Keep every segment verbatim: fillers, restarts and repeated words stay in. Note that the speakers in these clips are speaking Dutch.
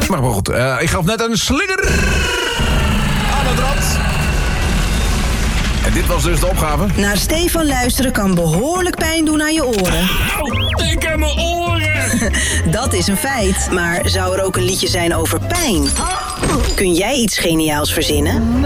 Maar, maar goed, uh, ik gaf net een slinger aan het rad. En dit was dus de opgave. Naar Stefan luisteren kan behoorlijk pijn doen aan je oren. Au, ik heb mijn oren! Dat is een feit. Maar zou er ook een liedje zijn over pijn? Kun jij iets geniaals verzinnen?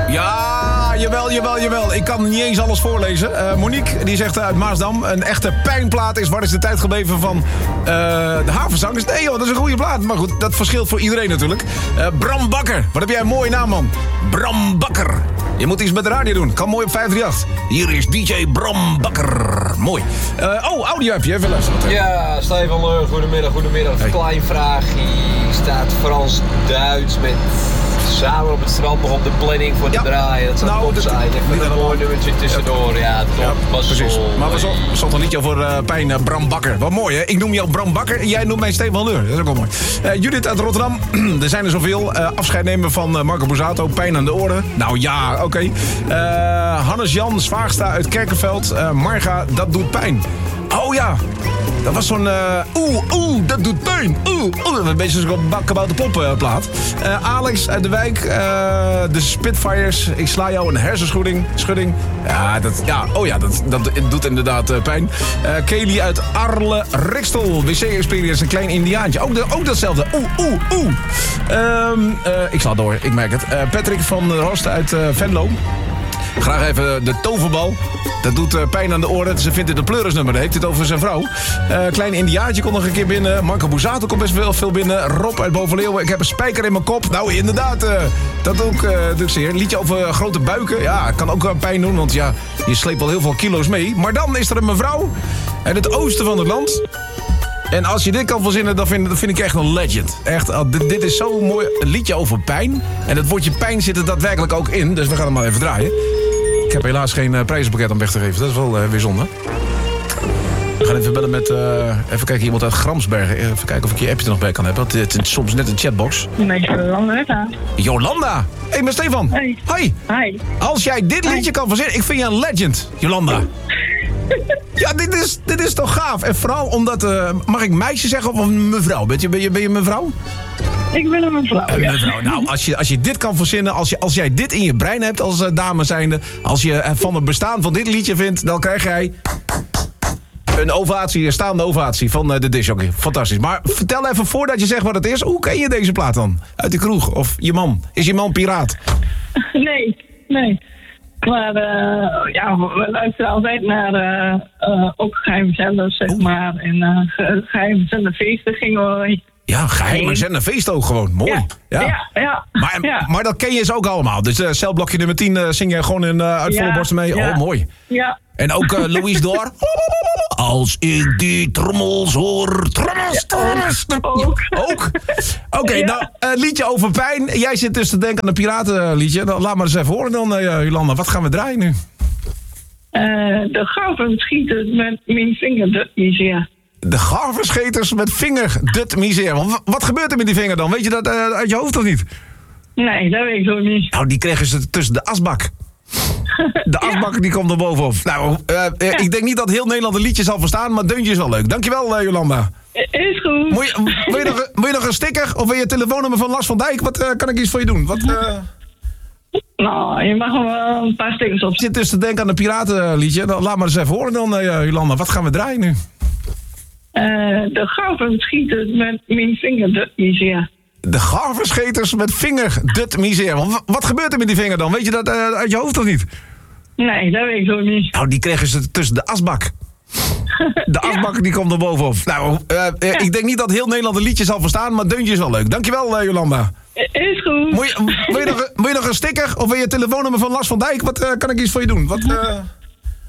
Ja, jawel, jawel, jawel. Ik kan niet eens alles voorlezen. Uh, Monique, die zegt uit Maasdam... een echte pijnplaat is waar is de tijd gebleven van uh, de havenzangers. Nee joh, dat is een goede plaat. Maar goed, dat verschilt voor iedereen natuurlijk. Uh, Bram Bakker. Wat heb jij een mooie naam, man. Bram Bakker. Je moet iets met de radio doen. Kan mooi op vijf drie acht. Hier is D J Bram Bakker. Mooi. Uh, oh, audio heb je. Even luisteren. Ja, Stefan Leur, goedemiddag, goedemiddag. Hey. Klein vraagje. Staat Frans-Duits met... samen op het strand nog op de planning voor te ja. draaien. Dat zou nou, top zijn. Even een mooi nummertje tussendoor. Ja, top. Ja, precies. Maar we stond een liedje over uh, pijn uh, Bram Bakker. Wat mooi, hè? Ik noem jou Bram Bakker en jij noemt mij Stefan Leur. Dat is ook wel mooi. Uh, Judith uit Rotterdam. Er zijn er zoveel. Uh, afscheid nemen van uh, Marco Borsato. Pijn aan de oren. Nou ja, oké. Okay. Uh, Hannes Jan Zwaagstra uit Kerkenveld. Uh, Marga, dat doet pijn. Oh ja. Dat was zo'n... Uh, oeh, oeh, dat doet pijn. Oeh, oeh. Een beetje zo'n kabouter pop uh, plaat. Uh, Alex uit de wijk. Uh, de Spitfires. Ik sla jou een hersenschudding. Schudding. Ja, dat, ja, oh ja, dat, dat doet inderdaad uh, pijn. Uh, Kelly uit Arle-Rikstel. W C-experience, een klein indiaantje. Ook, de, ook datzelfde. Oeh, oeh, oeh. Um, uh, ik sla door, ik merk het. Uh, Patrick van Rost uit uh, Venlo. Graag even de toverbal. Dat doet uh, pijn aan de oren. Ze vindt dit een pleurisnummer. Hij heeft het over zijn vrouw. Uh, klein indiaatje komt nog een keer binnen. Marco Borsato komt best wel veel binnen. Rob uit Bovenleeuwen. Ik heb een spijker in mijn kop. Nou, inderdaad. Uh, dat ook uh, dus zeer. Liedje over uh, grote buiken. Ja, kan ook uh, pijn doen. Want ja, je sleept wel heel veel kilo's mee. Maar dan is er een mevrouw uit het oosten van het land. En als je dit kan verzinnen, dan vind, dan vind ik echt een legend. Echt, uh, dit, dit is zo'n mooi een liedje over pijn. En het woordje pijn zit er daadwerkelijk ook in. Dus we gaan hem maar even draaien. Ik heb helaas geen uh, prijzenpakket om weg te geven. Dat is wel uh, weer zonde. We gaan even bellen met... Uh, even kijken, iemand uit Gramsbergen. Even kijken of ik je appje er nog bij kan hebben. Want het is soms net een chatbox. Met Jolanda. Jolanda! Hé, hey, met Stefan. Hey. Hoi. Hi. Als jij dit liedje Hi. kan verzinnen... Ik vind je een legend, Jolanda. Ja, dit is, dit is toch gaaf. En vooral omdat... Uh, mag ik meisje zeggen of mevrouw? Ben je, ben je, ben je mevrouw? Ik ben een mevrouw, uh, ja. mevrouw. Nou, als je, als je dit kan verzinnen... Als, je, als jij dit in je brein hebt als uh, dame zijnde... Als je uh, van het bestaan van dit liedje vindt... Dan krijg jij... Een ovatie, een staande ovatie van uh, de discjockey. Fantastisch. Maar vertel even voordat je zegt wat het is... Hoe ken je deze plaat dan? Uit de kroeg? Of je man? Is je man piraat? Nee, nee. Maar uh, ja, we luisteren altijd naar uh, uh, ook geheime zenders, zeg oh. maar. En uh, geheime zenderfeesten gingen we... Ja, geheime zenderfeest ook gewoon. Mooi. Ja, ja. ja. ja, maar, ja. maar dat ken je ze ook allemaal. Dus uh, celblokje nummer tien uh, zing je gewoon in, uh, uit volle ja, borsten mee. Ja. Oh, mooi. Ja. En ook uh, Louise Door. Als ik die trommels hoor. Trommels, trommels. Ja, ook. Ook? Oké, okay, ja. nou, uh, liedje over pijn. Jij zit dus te denken aan een piratenliedje. Dan, laat maar eens even horen dan, uh, Jolanda. Wat gaan we draaien nu? Uh, de gaven schieten met mijn vinger, dat misère. De garvenscheters met vinger, dut misère. Wat, wat gebeurt er met die vinger dan? Weet je dat uh, uit je hoofd of niet? Nee, dat weet ik ook niet. Nou, die kregen ze tussen de asbak. De asbak ja. die komt er bovenop. Nou, uh, uh, ja. ik denk niet dat heel Nederland een liedje zal verstaan, maar deuntje is wel leuk. Dankjewel, uh, Jolanda. Is goed. Moet je, wil, je nog, wil je nog een sticker of wil je het telefoonnummer van Lars van Dijk? Wat uh, kan ik iets voor je doen? Wat, uh... Nou, je mag wel een paar stickers op. Ik zit dus te denken aan een piratenliedje. Dan, laat maar eens even horen dan, uh, Jolanda. Wat gaan we draaien nu? Uh, de gaven schieten met mijn vinger, dat misère. De garvenscheters met vinger, dut misère. Wat, wat gebeurt er met die vinger dan? Weet je dat uh, uit je hoofd of niet? Nee, dat weet ik ook niet. Nou, die kregen ze tussen de asbak. De asbak ja. die komt er bovenop. Nou, uh, uh, ja. ik denk niet dat heel Nederland een liedje zal verstaan, maar deuntje is wel leuk. Dankjewel, uh, Jolanda. Is goed. Moet je, wil, je nog, wil je nog een sticker of wil je het telefoonnummer van Lars van Dijk? Wat uh, kan ik iets voor je doen? Wat... Uh...